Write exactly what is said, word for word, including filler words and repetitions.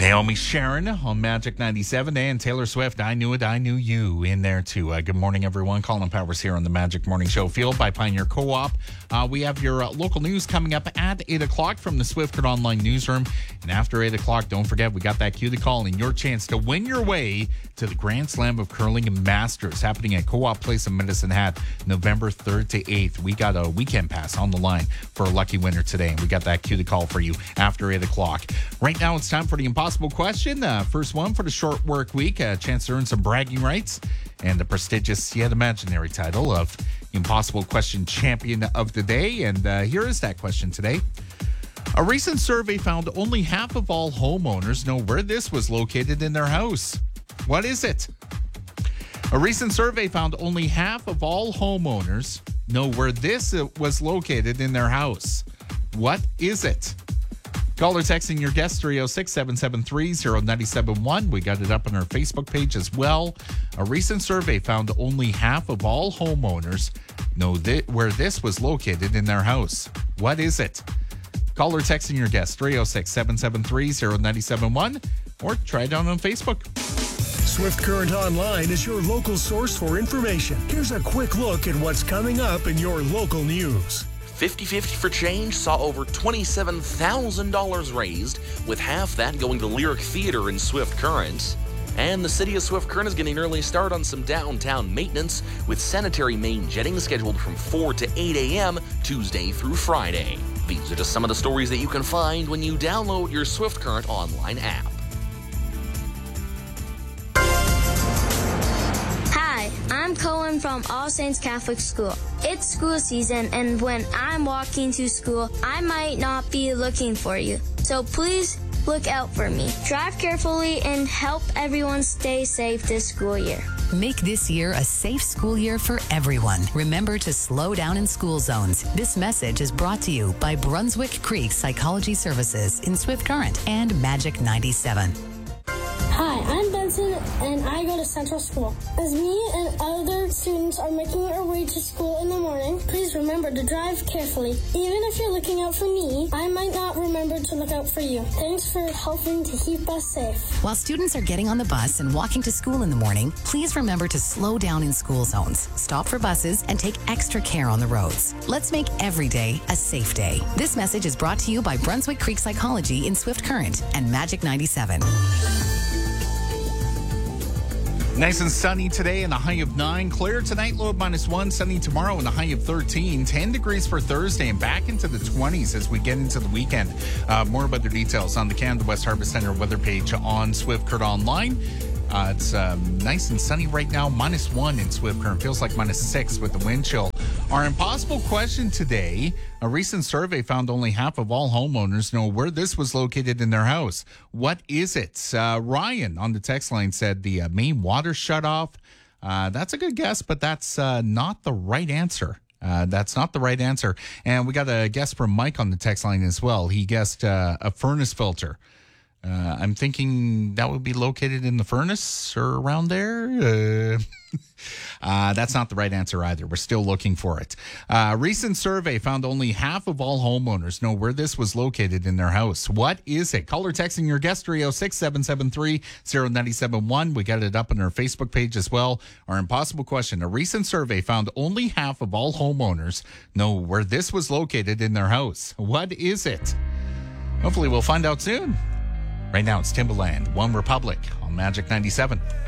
Naomi Sharon on Magic ninety-seven and Taylor Swift, I Knew It, I Knew You in there too. Uh, good morning, everyone. Colin Powers here on the Magic Morning Show, fueled by Pioneer Co-op. Uh, we have your uh, local news coming up at eight o'clock from the Swift Current Online newsroom. And after eight o'clock, don't forget, we got that cue to call and your chance to win your way to the Grand Slam of Curling and Masters happening at Co-op Place in Medicine Hat, November third to eighth. We got a weekend pass on the line for a lucky winner today, and we got that cue to call for you after eight o'clock. Right now, it's time for the Impossible Question. Uh, first one for the short work week. A chance to earn some bragging rights and the prestigious yet imaginary title of Impossible Question Champion of the Day. And uh, here is that question today. A recent survey found only half of all homeowners know where this was located in their house. What is it? A recent survey found only half of all homeowners know where this was located in their house. What is it? Call or texting your guest, three oh six, seven seven three, oh nine seven one. We got it up on our Facebook page as well. A recent survey found only half of all homeowners know th- where this was located in their house. What is it? Call or texting your guest, three oh six, seven seven three, oh nine seven one, or try it out on Facebook. Swift Current Online is your local source for information. Here's a quick look at what's coming up in your local news. fifty fifty for Change saw over twenty-seven thousand dollars raised, with half that going to Lyric Theater in Swift Current. And the city of Swift Current is getting an early start on some downtown maintenance, with sanitary main jetting scheduled from four to eight a.m. Tuesday through Friday. These are just some of the stories that you can find when you download your Swift Current Online app. I'm Cohen from All Saints Catholic School. It's school season, and when I'm walking to school, I might not be looking for you. So please look out for me. Drive carefully and help everyone stay safe this school year. Make this year a safe school year for everyone. Remember to slow down in school zones. This message is brought to you by Brunswick Creek Psychology Services in Swift Current and Magic ninety-seven. Hi, I'm Benson, and I go to Central School. As me and other students are making our way to school in the morning, please remember to drive carefully. Even if you're looking out for me, I might not remember to look out for you. Thanks for helping to keep us safe. While students are getting on the bus and walking to school in the morning, please remember to slow down in school zones, stop for buses, and take extra care on the roads. Let's make every day a safe day. This message is brought to you by Brunswick Creek Psychology in Swift Current and Magic ninety-seven. Nice and sunny today and a high of nine. Clear tonight, low of minus one. Sunny tomorrow and a high of thirteen. ten degrees for Thursday and back into the twenties as we get into the weekend. Uh, more about the details on the Canada West Harvest Center weather page on Swift Current Online. Uh, it's um, nice and sunny right now. Minus one in Swift Current. Feels like minus six with the wind chill. Our impossible question today. A recent survey found only half of all homeowners know where this was located in their house. What is it? Uh, Ryan on the text line said the uh, main water shut off. Uh, that's a good guess, but that's uh, not the right answer. Uh, that's not the right answer. And we got a guess from Mike on the text line as well. He guessed uh, a furnace filter. Uh, I'm thinking that would be located in the furnace or around there. Uh, uh, that's not the right answer either. We're still looking for it. A uh, recent survey found only half of all homeowners know where this was located in their house. What is it? Call or texting your guest, three oh six, seven seven three, oh nine seven one. We got it up on our Facebook page as well. Our impossible question. A recent survey found only half of all homeowners know where this was located in their house. What is it? Hopefully we'll find out soon. Right now, it's Timbaland, One Republic on Magic ninety-seven.